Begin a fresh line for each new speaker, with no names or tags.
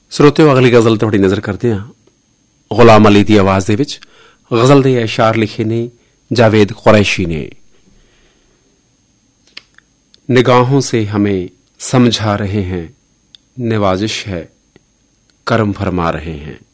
ਸਰੋਤਿਓ ਅਗਲੀ ਗਜ਼ਲ ਤੁਹਾਡੀ ਨਜ਼ਰ ਕਰਦੇ ਹਾਂ। ਗੁਲਾਮ ਅਲੀ ਦੀ ਆਵਾਜ਼ ਦੇ ਵਿੱਚ ਗਜ਼ਲ ਦੇ ਅਸ਼ਾਰ ਲਿਖੇ ਨੇ जावेद कुरैशी ने। निगाहों से हमें समझा रहे हैं, नवाजिश है करम फरमा रहे हैं।